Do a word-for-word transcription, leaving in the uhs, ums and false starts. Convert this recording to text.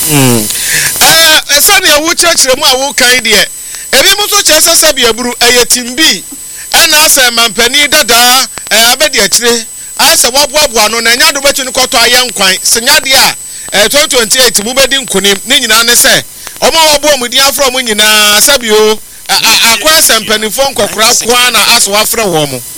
mm eh sani e wu chechire mu a wo kan de ebi mu so chese se bia buru eyetimbi ana asa mampani dada eh abedi akire asa waboaboa no na nya do betu ni kwoto ayenkwan senyade a eh twenty twenty-eight mu bedi nkonim ni nyina ne se omo wabo mu di afro mu nyina sabio akwa sampanifo nkokora kwa na aso afre wo mu